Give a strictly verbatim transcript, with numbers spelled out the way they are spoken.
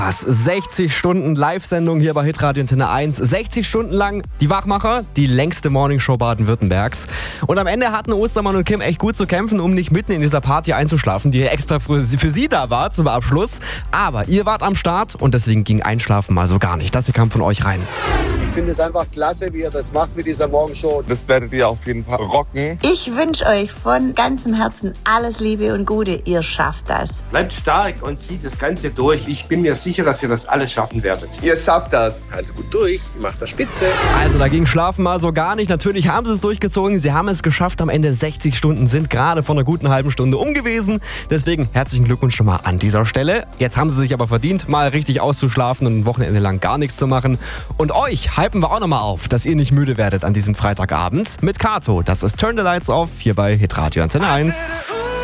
Was? sechzig Stunden Live-Sendung hier bei Hitradio Antenne eins. sechzig Stunden lang die Wachmacher, die längste Morningshow Baden-Württembergs. Und am Ende hatten Ostermann und Kim echt gut zu kämpfen, um nicht mitten in dieser Party einzuschlafen, die extra für sie da war zum Abschluss. Aber ihr wart am Start und deswegen ging Einschlafen mal so gar nicht. Das hier kam von euch rein. Ich finde es einfach klasse, wie ihr das macht mit dieser Morgenshow. Das werdet ihr auf jeden Fall rocken. Ich wünsche euch von ganzem Herzen alles Liebe und Gute. Ihr schafft das. Bleibt stark und zieht das Ganze durch. Ich bin mir sicher, dass ihr das alles schaffen werdet. Ihr schafft das. Haltet gut durch, ihr macht das spitze. Also da ging Schlafen mal so gar nicht. Natürlich haben sie es durchgezogen. Sie haben es geschafft. Am Ende sechzig Stunden sind gerade von einer guten halben Stunde um gewesen. Deswegen herzlichen Glückwunsch schon mal an dieser Stelle. Jetzt haben sie sich aber verdient, mal richtig auszuschlafen und ein Wochenende lang gar nichts zu machen. Und euch hypen wir auch nochmal auf, dass ihr nicht müde werdet an diesem Freitagabend mit Kato. Das ist Turn the Lights Off hier bei Hitradio Antenne eins.